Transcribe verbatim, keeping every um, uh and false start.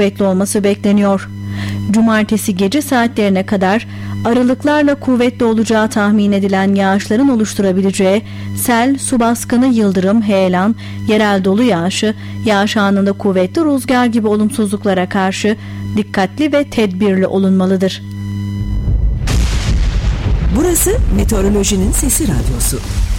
kuvvetli olması bekleniyor. Cumartesi gece saatlerine kadar aralıklarla kuvvetli olacağı tahmin edilen yağışların oluşturabileceği sel, su baskını, yıldırım, heyelan, yerel dolu yağışı, yağış anında kuvvetli rüzgar gibi olumsuzluklara karşı dikkatli ve tedbirli olunmalıdır. Burası Meteorolojinin Sesi Radyosu.